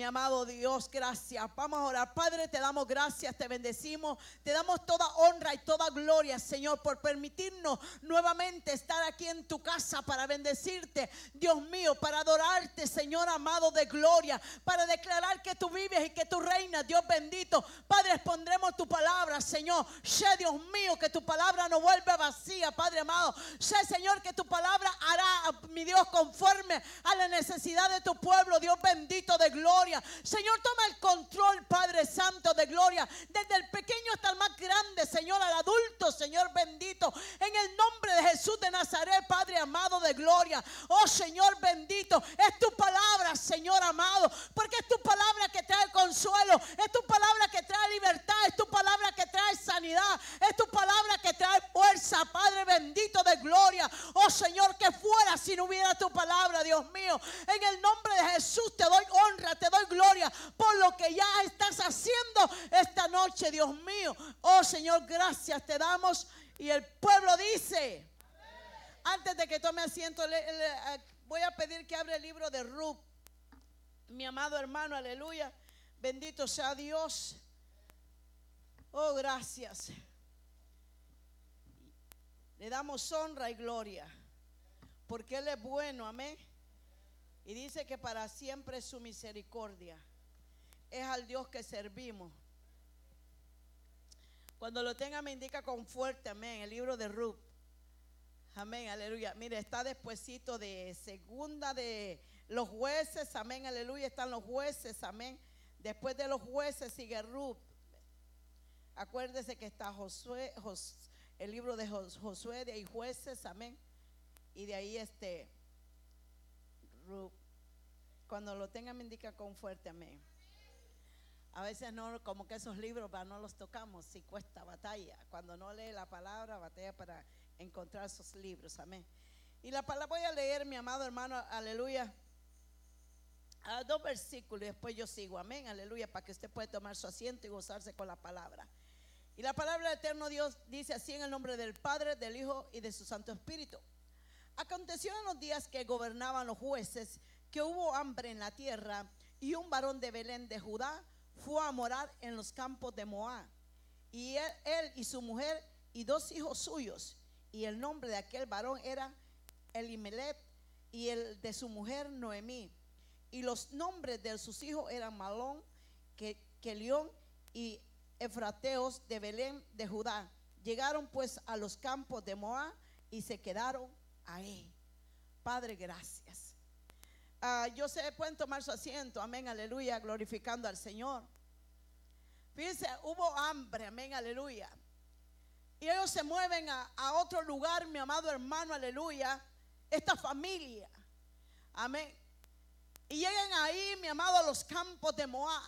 Mi amado Dios, gracias. Vamos a orar. Padre, te damos gracias, te bendecimos, te damos toda honra y toda gloria, Señor, por permitirnos nuevamente estar aquí en tu casa para bendecirte, Dios mío, para adorarte, Señor amado de gloria, para declarar que tú vives y que tú reinas, Dios bendito. Padre, expondremos tu palabra, Señor. Sé, Dios mío, que tu palabra no vuelve vacía, Padre amado. Sé, Señor, que tu palabra hará, mi Dios, conforme a la necesidad de tu pueblo, Dios bendito de gloria. Señor, toma el control, Padre Santo de gloria, desde el pequeño hasta el más grande, Señor, al adulto, Señor bendito, en el nombre de Jesús de Nazaret, Padre amado de gloria. Oh Señor bendito, es tu palabra, Señor amado, porque es tu palabra que trae consuelo, es tu palabra que trae libertad, es tu palabra que trae sanidad, es tu palabra que trae fuerza, Padre bendito de gloria. Oh Señor, que fuera si no hubiera tu palabra, Dios mío. En el nombre de Jesús te doy honra, te doy gloria por lo que ya estás haciendo esta noche, Dios mío. Oh Señor, gracias te damos. Y el pueblo dice, antes de que tome asiento, voy a pedir que abra el libro de Ruth, mi amado hermano, aleluya. Bendito sea Dios. Oh, gracias. Le damos honra y gloria porque Él es bueno, amén. Y dice que para siempre es su misericordia. Es al Dios que servimos. Cuando lo tenga me indica con fuerte, amén, el libro de Ruth. Amén, aleluya. Mire, está despuesito de segunda de los jueces, amén, aleluya. Están los jueces, amén. Después de los jueces sigue Ruth. Acuérdese que está Josué, el libro de Josué, de ahí jueces, amén. Y de ahí Ruth. Cuando lo tenga me indica con fuerte, amén. A veces no, como que esos libros no los tocamos, si cuesta batalla. Cuando no lee la palabra, batalla para encontrar esos libros, amén. Y la palabra voy a leer, mi amado hermano, aleluya, a 2 versículos y después yo sigo, amén, aleluya, para que usted pueda tomar su asiento y gozarse con la palabra. Y la palabra del eterno Dios dice así, en el nombre del Padre, del Hijo y de su Santo Espíritu. Aconteció en los días que gobernaban los jueces que hubo hambre en la tierra, y un varón de Belén de Judá fue a morar en los campos de Moab, y él y su mujer y 2 hijos suyos, y el nombre de aquel varón era Elimelech, y el de su mujer Noemí, y los nombres de sus hijos eran Malón, Kelión y Efrateos de Belén de Judá. Llegaron pues a los campos de Moab y se quedaron ahí. Padre, gracias. Yo sé, pueden tomar su asiento, amén, aleluya, glorificando al Señor. Fíjense, hubo hambre, amén, aleluya. Y ellos se mueven a otro lugar, mi amado hermano, aleluya. Esta familia, amén. Y llegan ahí, mi amado, a los campos de Moab.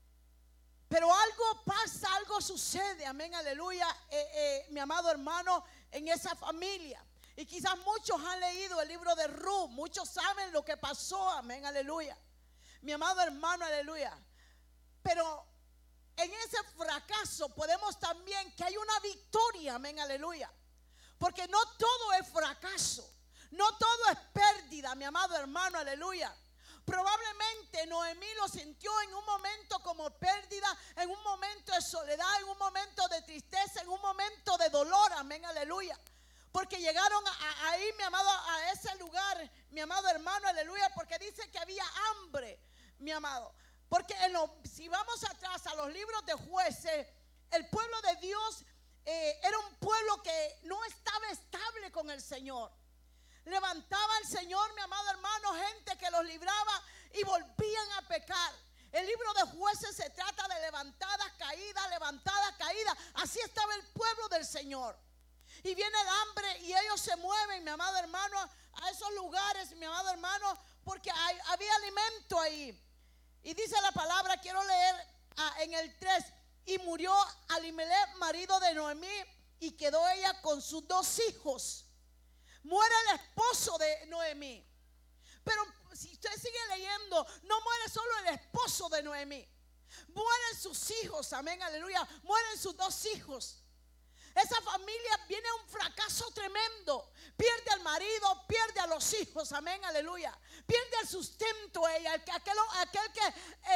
Pero algo pasa, algo sucede, amén, aleluya, mi amado hermano, en esa familia. Y quizás muchos han leído el libro de Ruth, muchos saben lo que pasó, amén, aleluya. Mi amado hermano, aleluya. Pero en ese fracaso podemos también que hay una victoria, amén, aleluya. Porque no todo es fracaso, no todo es pérdida, mi amado hermano, aleluya. Probablemente Noemí lo sintió en un momento como pérdida, en un momento de soledad, en un momento de tristeza, en un momento de dolor, amén, aleluya. Porque llegaron ahí, mi amado, a ese lugar, mi amado hermano, aleluya, porque dice que había hambre, mi amado. Porque si vamos atrás a los libros de jueces, el pueblo de Dios era un pueblo que no estaba estable con el Señor. Levantaba al Señor, mi amado hermano, gente que los libraba y volvían a pecar. El libro de jueces se trata de levantadas, caídas, levantadas, caídas. Así estaba el pueblo del Señor. Y viene el hambre y ellos se mueven, mi amado hermano, a esos lugares, mi amado hermano, porque había alimento ahí. Y dice la palabra, quiero leer en el 3, y murió Elimelech, marido de Noemí, y quedó ella con sus 2 hijos. Muere el esposo de Noemí. Pero si usted sigue leyendo, no muere solo el esposo de Noemí, mueren sus hijos, amén, aleluya, mueren sus 2 hijos. Esa familia viene a un fracaso tremendo. Pierde al marido, pierde a los hijos, amén, aleluya. Pierde el sustento ella, aquel que